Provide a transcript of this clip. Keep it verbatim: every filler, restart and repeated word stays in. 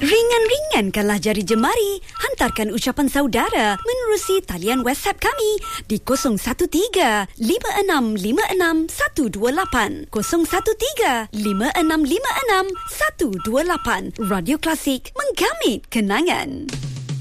Ringan-ringankanlah jari jemari. Hantarkan ucapan saudara menerusi talian WhatsApp kami di kosong satu tiga lima enam lima enam satu dua lapan kosong satu tiga lima enam lima enam satu dua lapan. Radio Klasik, menggamit kenangan.